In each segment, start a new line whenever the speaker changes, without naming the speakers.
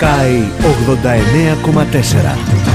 Sky 89,4.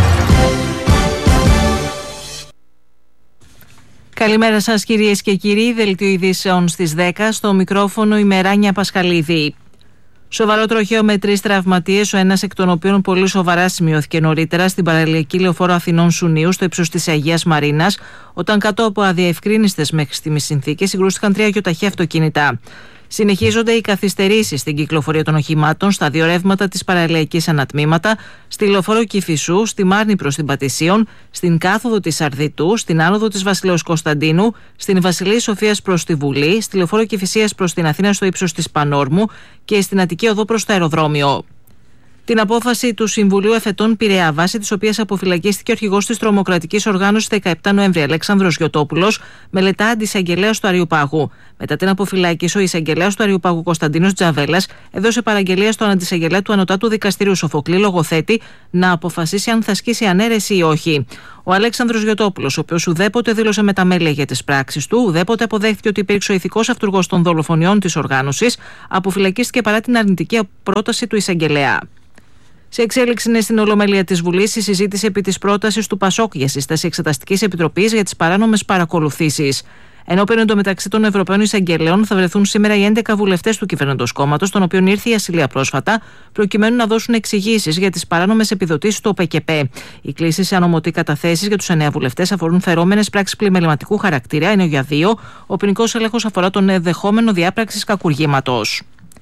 Καλημέρα σας κυρίες και κύριοι, δελτίο ειδήσεων στις 10, στο μικρόφωνο η Μεράνια Πασχαλίδη. Σοβαρό τροχαίο με 3 τραυματίες, ο ένας εκ των οποίων πολύ σοβαρά σημειώθηκε νωρίτερα στην παραλιακή λεωφόρο Αθηνών Σουνίου στο ύψος της Αγίας Μαρίνας, όταν κάτω από αδιαευκρίνιστες μέχρι στιγμής συνθήκες συγκρούστηκαν 3 γιοταχή αυτοκίνητα. Συνεχίζονται οι καθυστερήσεις στην κυκλοφορία των οχημάτων στα δύο ρεύματα της παραλιακής ανατμήματα, στη λεωφόρο Κηφισού, στη Μάρνη προς την Πατησίων, στην κάθοδο της Αρδιτού, στην άνοδο της Βασιλέως Κωνσταντίνου, στην Βασιλείας Σοφίας προς τη Βουλή, στη λεωφόρο Κηφισίας προς την Αθήνα στο ύψος της Πανόρμου και στην Αττική Οδό προς το αεροδρόμιο. Την απόφαση του Συμβουλίου Εφετών Πειραιά, βάσει της οποίας αποφυλακίστηκε ο αρχηγός της τρομοκρατικής οργάνωσης 17 Νοέμβρη, Αλέξανδρος Γιωτόπουλος, μελετά αντισαγγελέας του Αριουπάγου. Μετά την αποφυλάκηση, ο εισαγγελέας του Αριουπάγου Κωνσταντίνος Τζαβέλας έδωσε παραγγελία στον αντισαγγελέα του Ανωτάτου Δικαστηρίου Σοφοκλή Λογοθέτη να αποφασίσει αν θα ασκήσει ανέρεση ή όχι. Ο Αλέξανδρος Γιωτόπουλος, ο οποίος ουδέποτε δήλωσε μεταμέλεια για τις πράξεις του, ουδέποτε αποδέχθηκε ότι υπήρξε ο ηθικός αυτουργός των δολοφονιών της οργάνωσης, αποφυλακίστηκε παρά την αρνητική πρόταση του εισαγγελέα. Σε εξέλιξη είναι στην Ολομέλεια της Βουλής η συζήτηση επί της πρότασης του ΠΑΣΟΚ για σύσταση Εξεταστικής Επιτροπής για τις παράνομες παρακολουθήσεις. Ενώπιον εντωμεταξύ των Ευρωπαίων Εισαγγελέων θα βρεθούν σήμερα οι 11 βουλευτές του κυβερνητικού κόμματος, των οποίων ήρθε η ασυλία πρόσφατα, προκειμένου να δώσουν εξηγήσεις για τις παράνομες επιδοτήσεις του ΟΠΕΚΕΠ. Οι κλήσεις σε ανωμοτή καταθέσεις για τους 9 βουλευτές αφορούν φερόμενες πράξεις πλημεληματικού χαρακτήρα, ενώ για 2 ο ποινικός έλεγχος αφορά τον ενδεχόμενο διάπραξης κακουργήματος.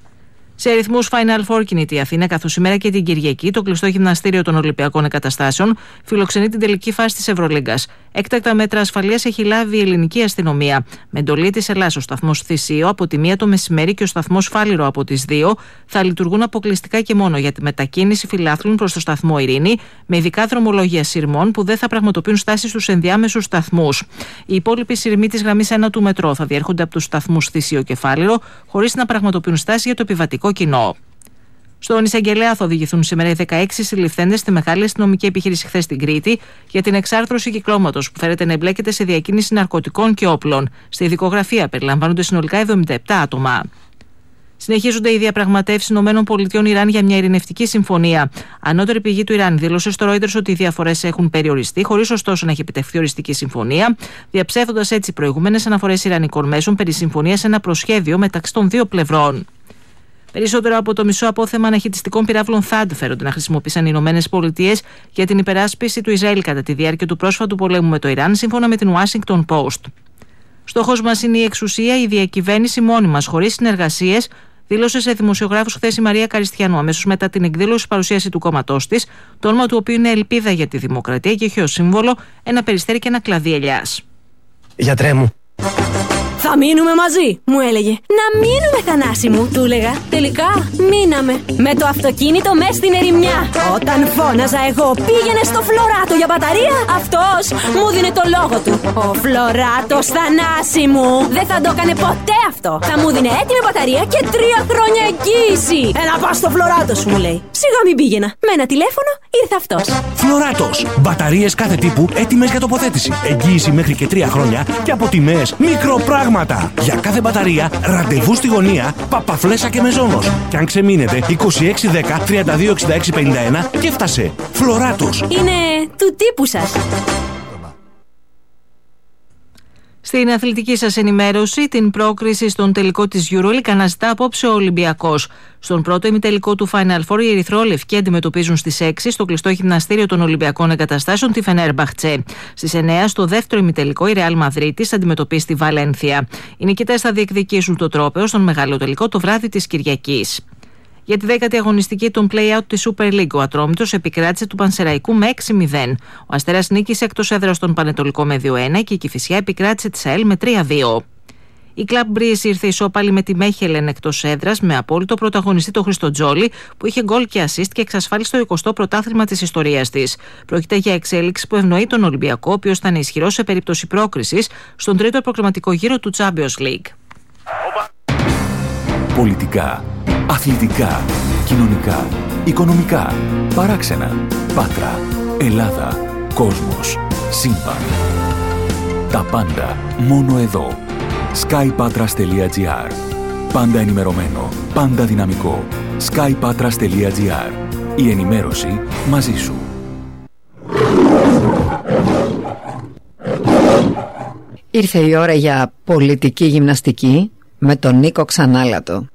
Σε αριθμούς Final Four κινείται η Αθήνα, καθώς σήμερα και την Κυριακή το κλειστό γυμναστήριο των Ολυμπιακών Εγκαταστάσεων φιλοξενεί την τελική φάση της Ευρωλίγκας. Έκτακτα μέτρα ασφαλείας έχει λάβει η ελληνική αστυνομία. Με εντολή της Ελλάδας, ο σταθμός Θησίο από τη 1 το μεσημέρι και ο σταθμός Φάληρο από τις 2 θα λειτουργούν αποκλειστικά και μόνο για τη μετακίνηση φιλάθλων προς το σταθμό Ειρήνη, με ειδικά δρομολόγια σειρμών που δεν θα πραγματοποιούν στάσεις στους ενδιάμεσους σταθμούς. Οι υπόλοιποι σειρμοί της γραμμής 1 του μετρό θα διέρχονται από τους σταθμούς Θησίο και Φάληρο, χωρίς να πραγματοποιούν στάσεις για το επιβατικό κοινό. Στον εισαγγελέα θα οδηγηθούν σήμερα οι 16 συλληφθέντες στη μεγάλη αστυνομική επιχείρηση χθες στην Κρήτη για την εξάρθρωση κυκλώματος που φέρεται να εμπλέκεται σε διακίνηση ναρκωτικών και όπλων. Στη δικογραφία περιλαμβάνονται συνολικά 77 άτομα. Συνεχίζονται οι διαπραγματεύσεις ΗΠΑ-Ιράν για μια ειρηνευτική συμφωνία. Ανώτερη πηγή του Ιράν δήλωσε στο Reuters ότι οι διαφορές έχουν περιοριστεί, χωρίς ωστόσο να έχει επιτευχθεί οριστική συμφωνία, διαψεύδοντας έτσι προηγούμενες αναφορές ιρανικών μέσων περί συμφωνίας σε ένα προσχέδιο μεταξύ των δύο πλευρών. Περισσότερο από το μισό απόθεμα αναχυτιστικών πυράβλων THAAD φέρονται να χρησιμοποίησαν οι ΗΠΑ για την υπεράσπιση του Ισραήλ κατά τη διάρκεια του πρόσφατου πολέμου με το Ιράν, σύμφωνα με την Washington Post. Στόχος μας είναι η εξουσία, η διακυβέρνηση μόνη μας, χωρίς συνεργασίες, δήλωσε σε δημοσιογράφους χθες η Μαρία Καριστιανού, αμέσως μετά την εκδήλωση παρουσίαση του κόμματός της, το όνομα του οποίου είναι Ελπίδα για τη Δημοκρατία και έχει ως σύμβολο ένα περιστέρι και ένα κλαδί ελιάς.
Γιατρέ μου.
Θα μείνουμε μαζί, μου έλεγε. Να μείνουμε, Θανάση μου, του έλεγα. Τελικά μείναμε. Με το αυτοκίνητο μες στην ερημιά. Όταν φώναζα εγώ πήγαινε στο Φλωράτο για μπαταρία, αυτός μου δίνε το λόγο του. Ο Φλωράτος, Θανάση μου, δεν θα το έκανε ποτέ αυτό. Θα μου δίνε έτοιμη μπαταρία και 3 χρόνια εγγύηση. Να πας στο Φλωράτο σου, μου λέει. Σιγά μην πήγαινα. Με ένα τηλέφωνο ήρθε αυτός.
Φλωράτος. Μπαταρίες κάθε τύπου έτοιμες για τοποθέτηση. Εγγύηση μέχρι και 3 χρόνια και από τιμές μικροπράγματα. Για κάθε μπαταρία, ραντεβού στη γωνία, Παπαφλέσσα και Μεζόνος. Και αν ξεμείνετε, 2610 326651 και έφτασε. Φλωράτος.
Είναι του τύπου σας.
Στην αθλητική σας ενημέρωση, την πρόκριση στον τελικό της EuroLeague αναζητά απόψε ο Ολυμπιακός. Στον πρώτο ημιτελικό του Final Four, οι ερυθρόλευκοι αντιμετωπίζουν στις 6 στο κλειστό γυμναστήριο των Ολυμπιακών Εγκαταστάσεων τη Φενέρμπαχτσε. Στις 9 στο δεύτερο ημιτελικό, η Ρεάλ Μαδρίτης αντιμετωπίζει τη Βαλένθια. Οι νικητές θα διεκδικήσουν το τρόπαιο στον μεγάλο τελικό το βράδυ της Κυριακής. Για τη 10η αγωνιστική των play-out της Super League, ο Ατρόμητος επικράτησε του Πανσεραϊκού με 6-0. Ο Αστέρας νίκησε εκτός έδρας τον Πανετολικό με 2-1 και η Κηφισιά επικράτησε τη ΣΑΕΛ με 3-2. Η Club Breeze ήρθε ισόπαλη με τη Μέχελεν εκτός έδρας με απόλυτο πρωταγωνιστή τον Χριστοτζόλη, που είχε γκολ και assist και εξασφάλισε το 20ο πρωτάθλημα της ιστορίας της. Πρόκειται για εξέλιξη που ευνοεί τον Ολυμπιακό, ο οποίος θα είναι ισχυρός σε περίπτωση πρόκρισης στον τρίτο προκριματικό γύρο του Champions League.
Πολιτικά, αθλητικά, κοινωνικά, οικονομικά, παράξενα, Πάτρα, Ελλάδα, κόσμος, σύμπαν. Τα πάντα μόνο εδώ. skypatras.gr. Πάντα ενημερωμένο, πάντα δυναμικό. skypatras.gr. Η ενημέρωση μαζί σου.
Ήρθε η ώρα για πολιτική γυμναστική με τον Νίκο Ξανάλατο.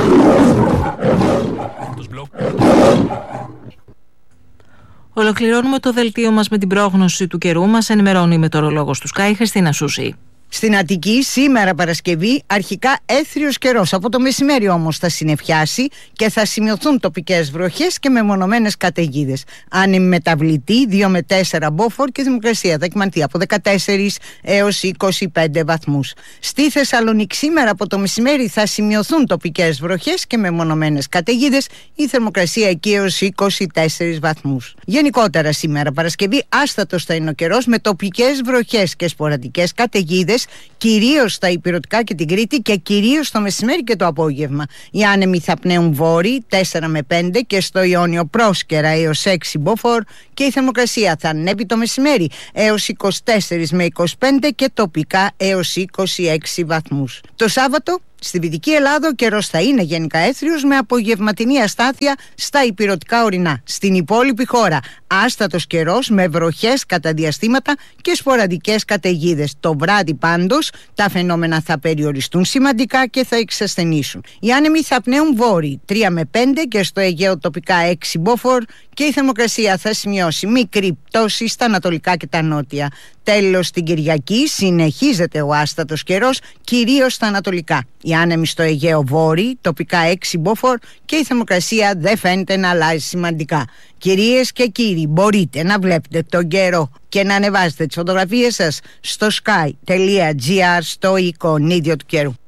Ολοκληρώνουμε το δελτίο μας με την πρόγνωση του καιρού. Μας ενημερώνει η μετεωρολόγος του Sky, Χριστίνα Σούση.
Στην Αττική σήμερα Παρασκευή αρχικά έθριος καιρός. Από το μεσημέρι όμως θα συννεφιάσει και θα σημειωθούν τοπικές βροχές και μεμονωμένες καταιγίδες. Άνεμη μεταβλητή 2 με 4 μποφόρ και θερμοκρασία θα κυμανθεί από 14 έως 25 βαθμούς. Στη Θεσσαλονίκη σήμερα από το μεσημέρι θα σημειωθούν τοπικές βροχές και μεμονωμένες καταιγίδες. Η θερμοκρασία εκεί έως 24 βαθμούς. Γενικότερα σήμερα Παρασκευή άστατος θα είναι ο καιρός με τοπικές βροχές και σποραδικές καταιγίδες, κυρίως στα Ηπειρωτικά και την Κρήτη και κυρίως το μεσημέρι και το απόγευμα. Οι άνεμοι θα πνέουν βόρειοι 4 με 5 και στο Ιόνιο πρόσκαιρα έως 6 μποφόρ και η θερμοκρασία θα ανέβει το μεσημέρι έως 24 με 25 και τοπικά έως 26 βαθμούς. Το Σάββατο στη Δυτική Ελλάδα ο καιρός θα είναι γενικά έθριος με απογευματινή αστάθεια στα ηπειρωτικά ορεινά. Στην υπόλοιπη χώρα άστατος καιρός με βροχές κατά διαστήματα και σποραδικές καταιγίδες. Το βράδυ πάντως τα φαινόμενα θα περιοριστούν σημαντικά και θα εξασθενήσουν. Οι άνεμοι θα πνέουν βόρειοι 3 με 5 και στο Αιγαίο τοπικά 6 μποφόρ και η θερμοκρασία θα σημειώσει μικρή πτώση στα ανατολικά και τα νότια. Τέλος την Κυριακή συνεχίζεται ο άστατος καιρός κυρίως στα ανατολικά. Οι άνεμοι στο Αιγαίο βόρειοι, τοπικά 6 μποφόρ και η θερμοκρασία δεν φαίνεται να αλλάζει σημαντικά. Κυρίες και κύριοι, μπορείτε να βλέπετε τον καιρό και να ανεβάζετε τις φωτογραφίες σας στο sky.gr στο εικονίδιο του καιρού.